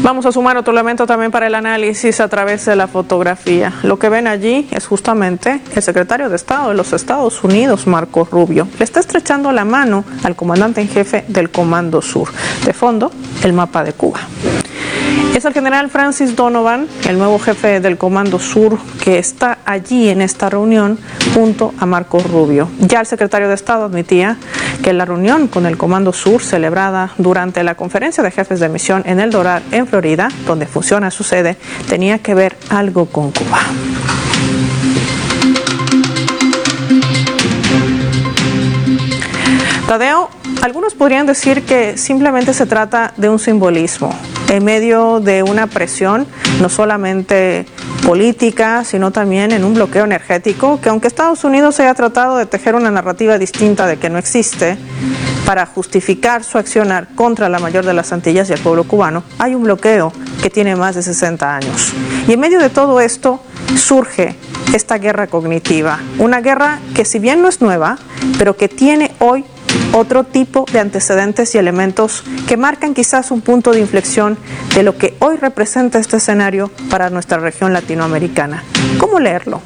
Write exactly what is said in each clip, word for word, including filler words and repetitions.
Vamos a sumar otro elemento también para el análisis a través de la fotografía. Lo que ven allí es justamente el secretario de Estado de los Estados Unidos, Marco Rubio. Le está estrechando la mano al comandante en jefe del Comando Sur. De fondo, el mapa de Cuba. Es el general Francis Donovan, el nuevo jefe del Comando Sur, que está allí en esta reunión junto a Marco Rubio. Ya el secretario de Estado admitía que la reunión con el Comando Sur, celebrada durante la conferencia de jefes de misión en El Doral, en Florida, donde funciona su sede, tenía que ver algo con Cuba. Tadeo, algunos podrían decir que simplemente se trata de un simbolismo en medio de una presión no solamente política, sino también en un bloqueo energético que, aunque Estados Unidos haya tratado de tejer una narrativa distinta de que no existe para justificar su accionar contra la mayor de las Antillas y el pueblo cubano, hay un bloqueo que tiene más de sesenta años. Y en medio de todo esto surge esta guerra cognitiva, una guerra que, si bien no es nueva, pero que tiene hoy otro tipo de antecedentes y elementos que marcan quizás un punto de inflexión de lo que hoy representa este escenario para nuestra región latinoamericana. ¿Cómo leerlo?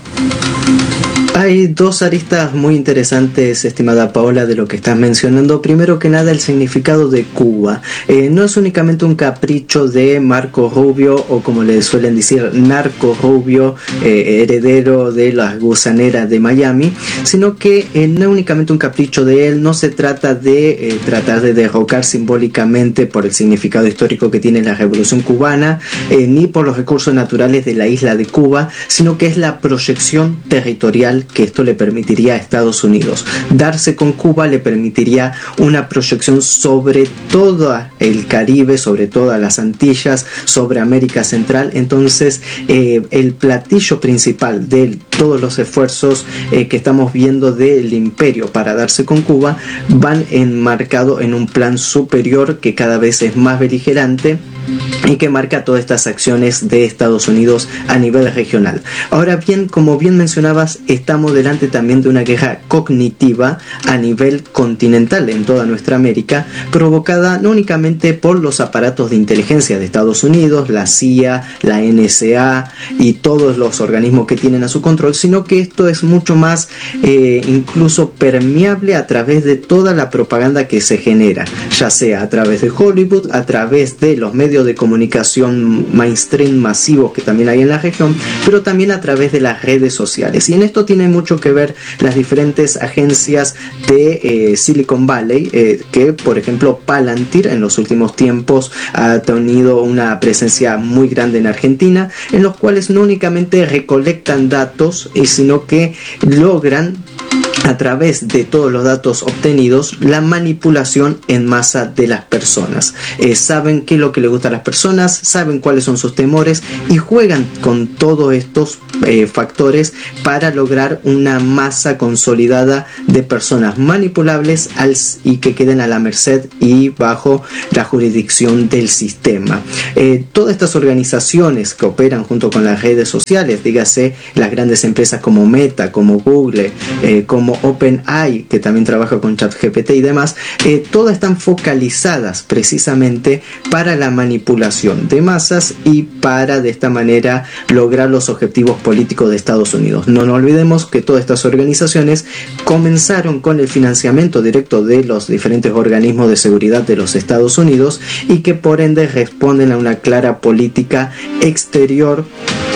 Hay dos aristas muy interesantes, estimada Paola, de lo que estás mencionando. Primero que nada, el significado de Cuba. Eh, no es únicamente un capricho de Marco Rubio, o como le suelen decir, Narco Rubio, eh, heredero de las gusaneras de Miami, sino que eh, no es únicamente un capricho de él. No se trata de eh, tratar de derrocar simbólicamente por el significado histórico que tiene la Revolución Cubana, eh, ni por los recursos naturales de la isla de Cuba, sino que es la proyección territorial que esto le permitiría a Estados Unidos. Darse con Cuba le permitiría una proyección sobre todo el Caribe, sobre todas las Antillas, sobre América Central. Entonces, eh, el platillo principal de todos los esfuerzos eh, que estamos viendo del imperio para darse con Cuba van enmarcados en un plan superior que cada vez es más beligerante y que marca todas estas acciones de Estados Unidos a nivel regional. Ahora bien, como bien mencionabas, estamos delante también de una guerra cognitiva a nivel continental en toda nuestra América, provocada no únicamente por los aparatos de inteligencia de Estados Unidos, la C I A, la N S A y todos los organismos que tienen a su control, sino que esto es mucho más eh, incluso permeable a través de toda la propaganda que se genera, ya sea a través de Hollywood, a través de los medios de comunicación mainstream masivos que también hay en la región, pero también a través de las redes sociales. Y en esto tiene mucho que ver las diferentes agencias de eh, Silicon Valley, eh, que por ejemplo Palantir en los últimos tiempos ha tenido una presencia muy grande en Argentina, en los cuales no únicamente recolectan datos, eh, sino que logran, a través de todos los datos obtenidos, la manipulación en masa de las personas. Eh, saben qué es lo que le gusta a las personas, saben cuáles son sus temores y juegan con todos estos eh, factores para lograr una masa consolidada de personas manipulables al, y que queden a la merced y bajo la jurisdicción del sistema. Eh, todas estas organizaciones que operan junto con las redes sociales, dígase las grandes empresas como Meta, como Google, eh, como OpenAI, que también trabaja con ChatGPT y demás, eh, todas están focalizadas precisamente para la manipulación de masas y para de esta manera lograr los objetivos políticos de Estados Unidos. No nos olvidemos que todas estas organizaciones comenzaron con el financiamiento directo de los diferentes organismos de seguridad de los Estados Unidos y que por ende responden a una clara política exterior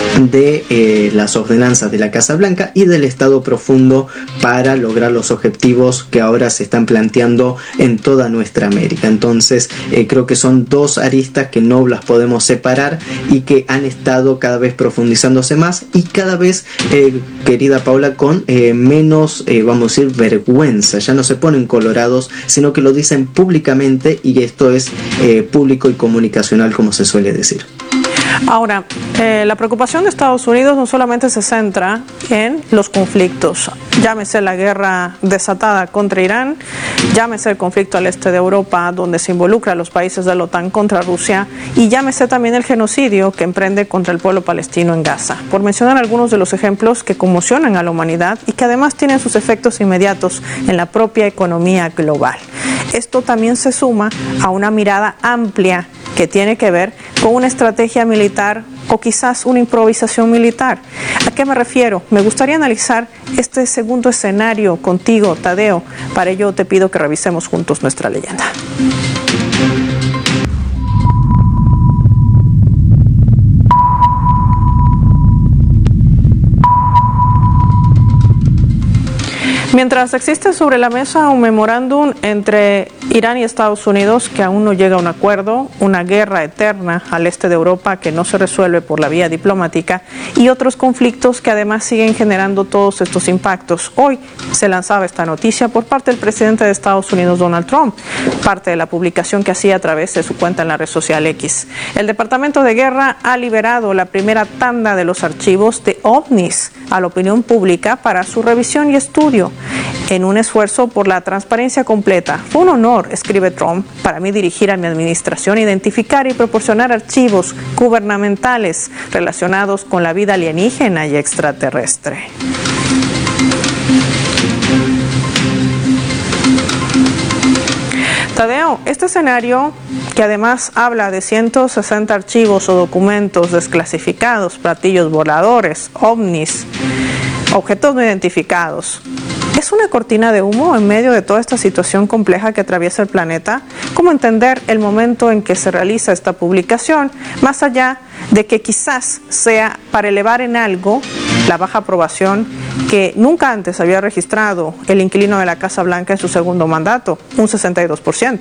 de eh, las ordenanzas de la Casa Blanca y del Estado profundo para lograr los objetivos que ahora se están planteando en toda nuestra América. Entonces eh, creo que son dos aristas que no las podemos separar y que han estado cada vez profundizándose más y cada vez, eh, querida Paula, con eh, menos, eh, vamos a decir, vergüenza. Ya no se ponen colorados, sino que lo dicen públicamente, y esto es eh, público y comunicacional, como se suele decir. Ahora, eh, la preocupación de Estados Unidos no solamente se centra en los conflictos, llámese la guerra desatada contra Irán, llámese el conflicto al este de Europa, donde se involucra a los países de la OTAN contra Rusia, y llámese también el genocidio que emprende contra el pueblo palestino en Gaza, por mencionar algunos de los ejemplos que conmocionan a la humanidad y que además tienen sus efectos inmediatos en la propia economía global. Esto también se suma a una mirada amplia que tiene que ver con una estrategia militar o quizás una improvisación militar. ¿A qué me refiero? Me gustaría analizar este segundo escenario contigo, Tadeo. Para ello te pido que revisemos juntos nuestra leyenda. Mientras existe sobre la mesa un memorándum entre Irán y Estados Unidos que aún no llega a un acuerdo, una guerra eterna al este de Europa que no se resuelve por la vía diplomática y otros conflictos que además siguen generando todos estos impactos. Hoy se lanzaba esta noticia por parte del presidente de Estados Unidos, Donald Trump, parte de la publicación que hacía a través de su cuenta en la red social X. El Departamento de Guerra ha liberado la primera tanda de los archivos de ovnis a la opinión pública para su revisión y estudio, en un esfuerzo por la transparencia completa. Fue un honor, escribe Trump, para mí dirigir a mi administración, identificar y proporcionar archivos gubernamentales relacionados con la vida alienígena y extraterrestre. Tadeo, este escenario, que además habla de ciento sesenta archivos o documentos desclasificados, platillos voladores, ovnis, objetos no identificados, ¿es una cortina de humo en medio de toda esta situación compleja que atraviesa el planeta? ¿Cómo entender el momento en que se realiza esta publicación, más allá de que quizás sea para elevar en algo la baja aprobación que nunca antes había registrado el inquilino de la Casa Blanca en su segundo mandato, un sesenta y dos por ciento?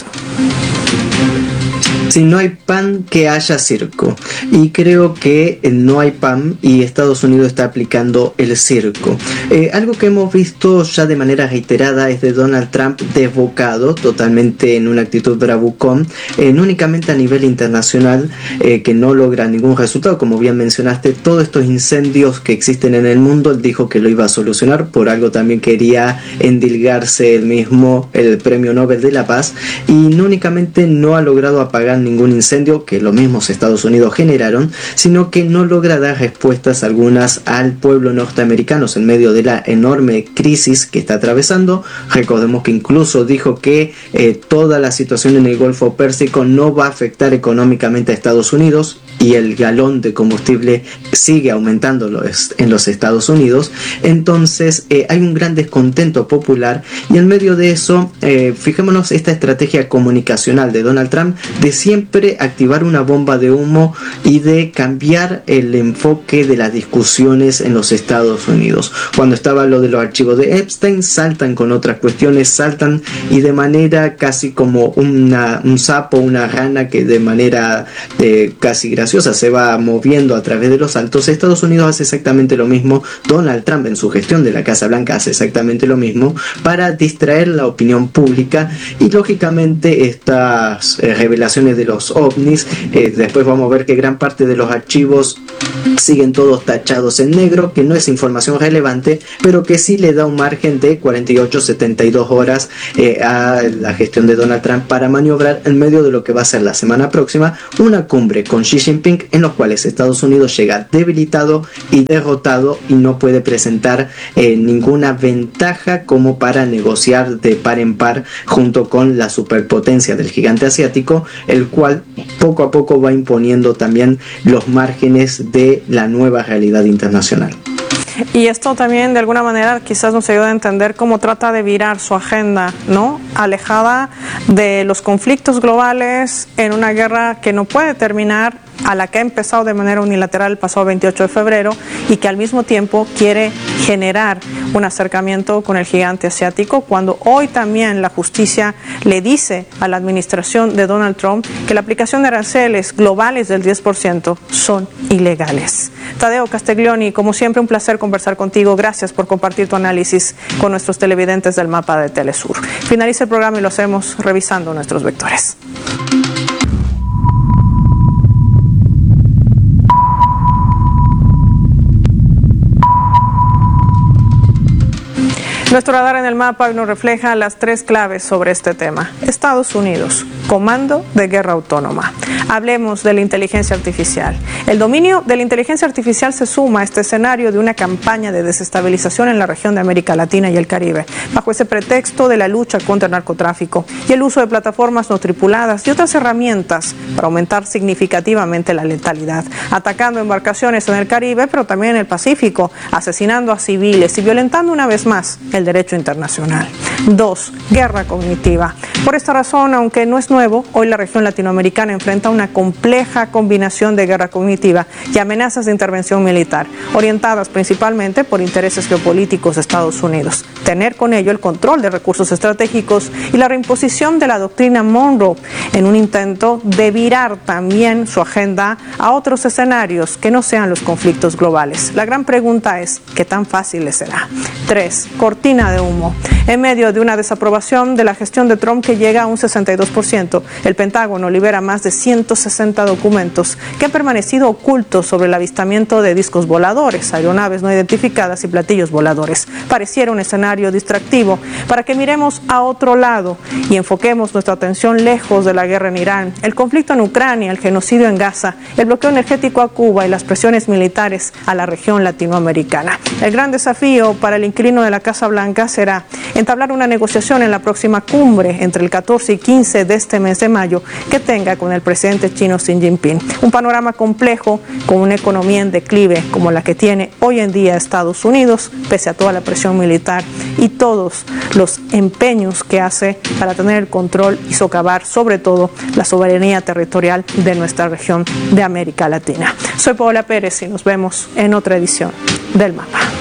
Si no hay pan, que haya circo. Y creo que no hay pan y Estados Unidos está aplicando el circo. Eh, algo que hemos visto ya de manera reiterada es de Donald Trump desbocado, totalmente en una actitud bravucón, eh, no únicamente a nivel internacional, eh, que no logra ningún resultado. Como bien mencionaste, todos estos incendios que existen en el mundo, él dijo que lo iba a solucionar. Por algo también quería endilgarse él mismo el Premio Nobel de la Paz. Y no únicamente no ha logrado apagar ningún incendio que los mismos Estados Unidos generaron, sino que no logra dar respuestas algunas al pueblo norteamericano en medio de la enorme crisis que está atravesando. Recordemos que incluso dijo que eh, toda la situación en el Golfo Pérsico no va a afectar económicamente a Estados Unidos, y el galón de combustible sigue aumentando en los Estados Unidos. Entonces eh, hay un gran descontento popular, y en medio de eso eh, fijémonos esta estrategia comunicacional de Donald Trump de siempre activar una bomba de humo y de cambiar el enfoque de las discusiones en los Estados Unidos. Cuando estaba lo de los archivos de Epstein, saltan con otras cuestiones, saltan y de manera casi como una, un sapo, una rana que de manera eh, casi graciosa se va moviendo a través de los saltos. Estados Unidos hace exactamente lo mismo. Donald Trump en su gestión de la Casa Blanca hace exactamente lo mismo para distraer la opinión pública, y lógicamente estas eh, revelaciones de los ovnis, eh, después vamos a ver que gran parte de los archivos siguen todos tachados en negro, que no es información relevante, pero que sí le da un margen de cuarenta y ocho a setenta y dos horas eh, a la gestión de Donald Trump para maniobrar en medio de lo que va a ser la semana próxima una cumbre con Xi Jinping, en los cuales Estados Unidos llega debilitado y derrotado y no puede presentar eh, ninguna ventaja como para negociar de par en par junto con la superpotencia del gigante asiático, el cual poco a poco va imponiendo también los márgenes de la nueva realidad internacional. Y esto también de alguna manera quizás nos ayuda a entender cómo trata de virar su agenda, ¿no? Alejada de los conflictos globales en una guerra que no puede terminar, a la que ha empezado de manera unilateral el pasado veintiocho de febrero, y que al mismo tiempo quiere generar un acercamiento con el gigante asiático, cuando hoy también la justicia le dice a la administración de Donald Trump que la aplicación de aranceles globales del diez por ciento son ilegales. Tadeo Castiglioni, como siempre un placer conversar contigo. Gracias por compartir tu análisis con nuestros televidentes del mapa de Telesur. Finaliza el programa y lo hacemos revisando nuestros vectores. Nuestro radar en el mapa hoy nos refleja las tres claves sobre este tema. Estados Unidos, comando de guerra autónoma. Hablemos de la inteligencia artificial. El dominio de la inteligencia artificial se suma a este escenario de una campaña de desestabilización en la región de América Latina y el Caribe, bajo ese pretexto de la lucha contra el narcotráfico y el uso de plataformas no tripuladas y otras herramientas para aumentar significativamente la letalidad, atacando embarcaciones en el Caribe, pero también en el Pacífico, asesinando a civiles y violentando una vez más el derecho internacional. Dos, guerra cognitiva. Por esta razón, aunque no es nuevo, hoy la región latinoamericana enfrenta una compleja combinación de guerra cognitiva y amenazas de intervención militar, orientadas principalmente por intereses geopolíticos de Estados Unidos. Tener con ello el control de recursos estratégicos y la reimposición de la doctrina Monroe en un intento de virar también su agenda a otros escenarios que no sean los conflictos globales. La gran pregunta es, ¿qué tan fácil les será? Tres, cortina de humo. En medio de una desaprobación de la gestión de Trump que llega a un sesenta y dos por ciento, el Pentágono libera más de ciento sesenta documentos que han permanecido ocultos sobre el avistamiento de discos voladores, aeronaves no identificadas y platillos voladores. Pareciera un escenario distractivo para que miremos a otro lado y enfoquemos nuestra atención lejos de la guerra en Irán, el conflicto en Ucrania, el genocidio en Gaza, el bloqueo energético a Cuba y las presiones militares a la región latinoamericana. El gran desafío para el inquilino de la Casa Blanca será entablar una negociación en la próxima cumbre entre el catorce y quince de este mes de mayo que tenga con el presidente chino Xi Jinping. Un panorama complejo con una economía en declive como la que tiene hoy en día Estados Unidos, pese a toda la presión militar y todos los empeños que hace para tener el control y socavar sobre todo la soberanía territorial de nuestra región de América Latina. Soy Paola Pérez y nos vemos en otra edición del Mapa.